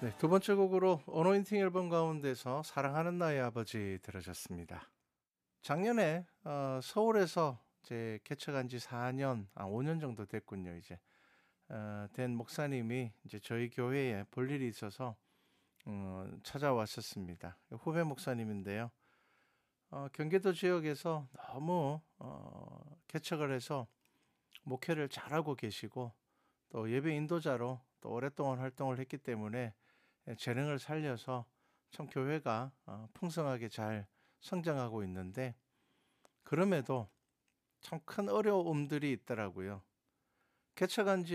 네, 두 번째 곡으로 어노인팅 앨범 가운데서 사랑하는 나의 아버지 들으셨습니다. 작년에 서울에서 이제 개척한 지 4년, 5년 정도 됐군요, 이제. 된 목사님이 이제 저희 교회에 볼 일이 있어서 찾아왔었습니다. 후배 목사님인데요. 경기도 지역에서 너무 개척을 해서 목회를 잘하고 계시고 또 예배 인도자로 또 오랫동안 활동을 했기 때문에 재능을 살려서 참 교회가 풍성하게 잘 성장하고 있는데 그럼에도 참 큰 어려움들이 있더라고요. 개척한 지